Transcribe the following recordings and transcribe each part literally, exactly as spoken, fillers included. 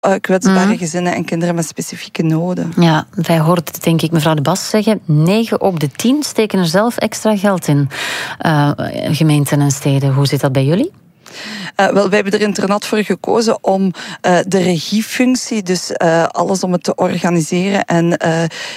uh, kwetsbare mm. gezinnen en kinderen met specifieke noden. Ja, wij hoorden het denk ik mevrouw De Bas zeggen. negen op de tien steken er zelf extra geld in. Uh, gemeenten en steden. Hoe zit dat bij jullie? Uh, wel, wij hebben er internaat voor gekozen om uh, de regiefunctie, dus uh, alles om het te organiseren en uh,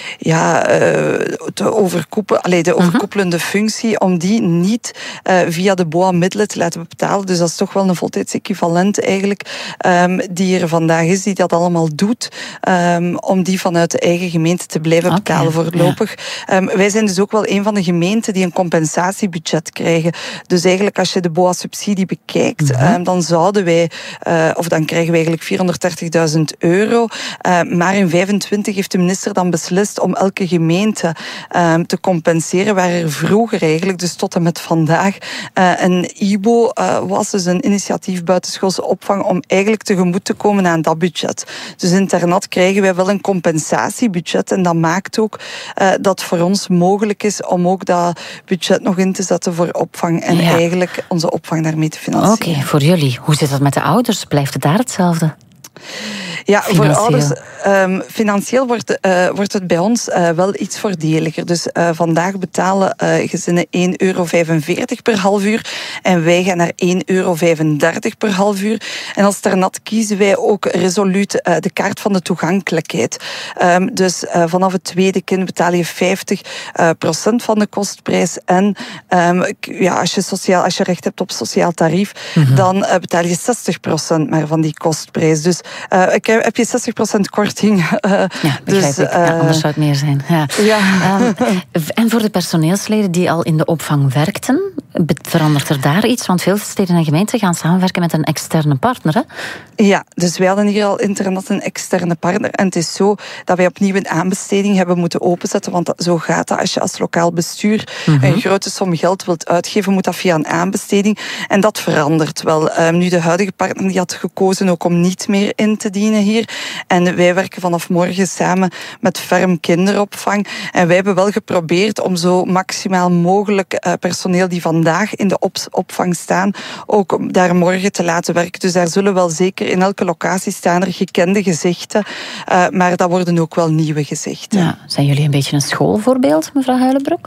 ja, uh, te overkoepelen, allee, de overkoepelende uh-huh. functie, om die niet uh, via de B O A-middelen te laten betalen. Dus dat is toch wel een voltijdsequivalent eigenlijk, um, die er vandaag is, die dat allemaal doet, um, om die vanuit de eigen gemeente te blijven okay. betalen voorlopig. Ja. Um, wij zijn dus ook wel een van de gemeenten die een compensatiebudget krijgen. Dus eigenlijk als je de B O A-subsidie bekijkt, Uh-huh. Um, dan zouden wij, uh, of dan krijgen wij eigenlijk vierhonderddertigduizend euro. Uh, maar in vijfentwintig heeft de minister dan beslist om elke gemeente um, te compenseren, waar er vroeger eigenlijk, dus tot en met vandaag, uh, een I B O uh, was, dus een initiatief buitenschoolse opvang, om eigenlijk tegemoet te komen aan dat budget. Dus in internat krijgen wij wel een compensatiebudget en dat maakt ook uh, dat voor ons mogelijk is om ook dat budget nog in te zetten voor opvang en ja. eigenlijk onze opvang daarmee te financieren. Oké, okay, voor jullie. Hoe zit dat met de ouders? Blijft het daar hetzelfde? Ja, financieel. Voor ouders, um, financieel wordt, uh, wordt het bij ons uh, wel iets voordeliger. Dus uh, vandaag betalen uh, gezinnen één euro vijfenveertig per half uur en wij gaan naar één euro vijfendertig per half uur. En als internat kiezen wij ook resoluut uh, de kaart van de toegankelijkheid. Um, dus uh, vanaf het tweede kind betaal je vijftig procent van de kostprijs en um, ja, als, je sociaal, als je recht hebt op sociaal tarief, mm-hmm. dan uh, betaal je zestig procent maar van die kostprijs. Dus uh, ik heb je zestig procent korting. Uh, ja, begrijp dus, ik. Ja, anders zou het meer zijn. Ja. Ja. Um, en voor de personeelsleden die al in de opvang werkten, verandert er daar iets? Want veel steden en gemeenten gaan samenwerken met een externe partner, hè? Ja, dus wij hadden hier al internat een externe partner. En het is zo dat wij opnieuw een aanbesteding hebben moeten openzetten, want zo gaat dat. Als je als lokaal bestuur mm-hmm. een grote som geld wilt uitgeven, moet dat via een aanbesteding. En dat verandert wel. Um, nu, de huidige partner die had gekozen ook om niet meer in te dienen hier. En wij werken vanaf morgen samen met Ferm Kinderopvang. En wij hebben wel geprobeerd om zo maximaal mogelijk uh, personeel die vandaag in de op- opvang staan, ook daar morgen te laten werken. Dus daar zullen wel zeker in elke locatie staan er gekende gezichten, uh, maar dat worden ook wel nieuwe gezichten. Ja, zijn jullie een beetje een schoolvoorbeeld, mevrouw Huilenbroek?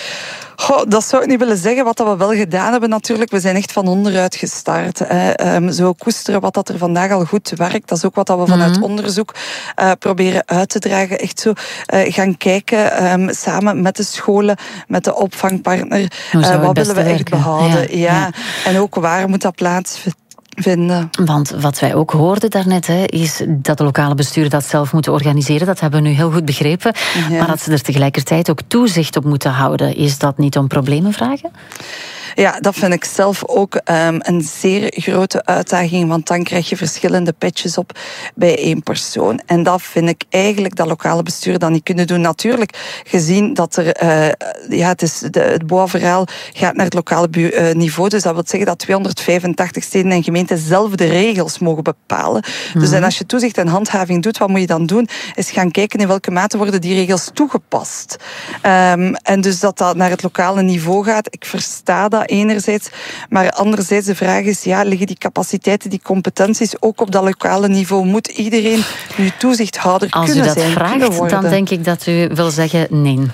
Goh, dat zou ik niet willen zeggen. Wat we wel gedaan hebben natuurlijk, we zijn echt van onderuit gestart. Hè. Um, zo koesteren wat dat er vandaag al goed werkt. Dat is ook wat dat we vanuit mm-hmm. onderzoek uh, proberen uit te dragen. Echt zo uh, gaan kijken um, samen met de scholen, met de opvangpartner. Uh, wat willen we echt werken? behouden? Ja, ja. Ja. En ook waar moet dat plaatsvinden? Vinden. Want wat wij ook hoorden daarnet, hè, is dat de lokale besturen dat zelf moeten organiseren. Dat hebben we nu heel goed begrepen. Ja. Maar dat ze er tegelijkertijd ook toezicht op moeten houden. Is dat niet om problemen vragen? Ja, dat vind ik zelf ook um, een zeer grote uitdaging, want dan krijg je verschillende petjes op bij één persoon. En dat vind ik eigenlijk dat lokale bestuur dan niet kunnen doen. Natuurlijk, gezien dat er, uh, ja, het, is de, het B O A-verhaal gaat naar het lokale bu- uh, niveau, dus dat wil zeggen dat tweehonderdvijfentachtig steden en gemeenten zelf de regels mogen bepalen. Mm-hmm. Dus en als je toezicht en handhaving doet, wat moet je dan doen? Is gaan kijken in welke mate worden die regels toegepast. Um, en dus dat dat naar het lokale niveau gaat. Ik versta dat enerzijds, maar anderzijds de vraag is, ja, liggen die capaciteiten, die competenties ook op dat lokale niveau? Moet iedereen nu toezichthouder Als kunnen zijn? Als u dat vraagt, dan denk ik dat u wil zeggen nee.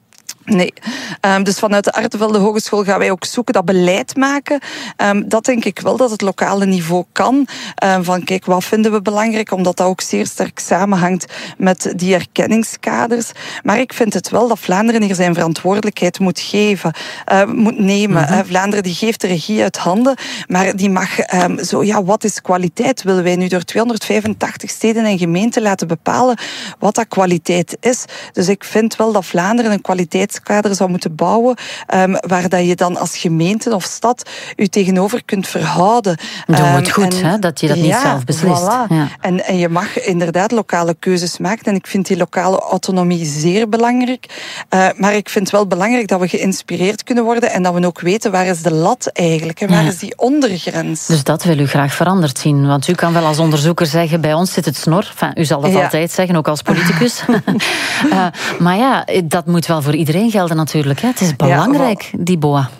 Nee. Um, dus vanuit de Artevelde Hogeschool gaan wij ook zoeken dat beleid maken. Um, dat denk ik wel dat het lokale niveau kan. Um, van kijk, wat vinden we belangrijk? Omdat dat ook zeer sterk samenhangt met die erkenningskaders. Maar ik vind het wel dat Vlaanderen hier zijn verantwoordelijkheid moet geven. Uh, moet nemen. Mm-hmm. Uh, Vlaanderen die geeft de regie uit handen. Maar die mag um, zo, ja, wat is kwaliteit? Willen wij nu door tweehonderdvijfentachtig steden en gemeenten laten bepalen wat dat kwaliteit is? Dus ik vind wel dat Vlaanderen een kwaliteit kader zou moeten bouwen, um, waar dat je dan als gemeente of stad je tegenover kunt verhouden. Doe um, het goed, en, hè, dat je dat niet ja, zelf beslist. Voilà. Ja. En, en je mag inderdaad lokale keuzes maken en ik vind die lokale autonomie zeer belangrijk. Uh, maar ik vind wel belangrijk dat we geïnspireerd kunnen worden en dat we ook weten waar is de lat eigenlijk en waar ja. is die ondergrens. Dus dat wil u graag veranderd zien, want u kan wel als onderzoeker zeggen, bij ons zit het snor. Enfin, u zal dat ja. altijd zeggen, ook als politicus. uh, maar ja, dat moet wel voor iedereen gelden natuurlijk. Hè. Het is belangrijk, ja, die B O A.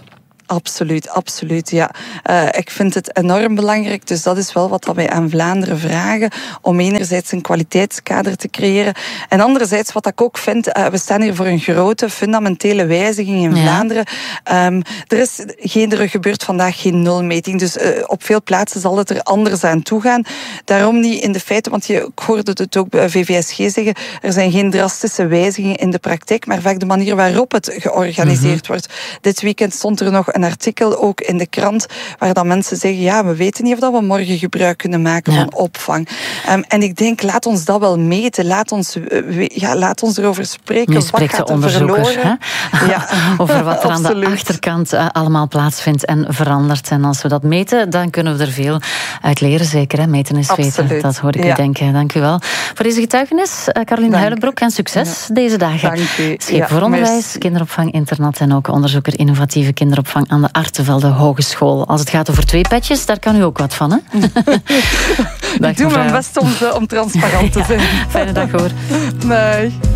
Absoluut, absoluut, ja. Uh, ik vind het enorm belangrijk, dus dat is wel wat wij aan Vlaanderen vragen, om enerzijds een kwaliteitskader te creëren en anderzijds wat ik ook vind, uh, we staan hier voor een grote fundamentele wijziging in ja. Vlaanderen. Um, er, is geen, er gebeurt vandaag geen nulmeting, dus uh, op veel plaatsen zal het er anders aan toe gaan. Daarom niet in de feiten, want je, ik hoorde het ook bij V V S G zeggen, er zijn geen drastische wijzigingen in de praktijk, maar vaak de manier waarop het georganiseerd mm-hmm. wordt. Dit weekend stond er nog een artikel ook in de krant waar dan mensen zeggen, ja, we weten niet of dat we morgen gebruik kunnen maken ja. van opvang. Um, en ik denk, laat ons dat wel meten. Laat ons, uh, ja, laat ons erover spreken. Nu spreekt de onderzoeker hè? Ja. over wat er aan de achterkant uh, allemaal plaatsvindt en verandert. En als we dat meten, dan kunnen we er veel uit leren, zeker. Hè? Meten is weten. Absoluut. Dat hoor ik ja. u denken. Dank u wel voor deze getuigenis, uh, Caroline Huilenbroek. En succes ja. deze dagen. Dank u. Scheep ja, voor onderwijs, merci. kinderopvang, internat en ook onderzoeker innovatieve kinderopvang aan de Artevelde Hogeschool. Als het gaat over twee petjes, daar kan u ook wat van, hè? Ik doe mijn best om, om transparant te zijn. Ja, fijne dag hoor. Nee.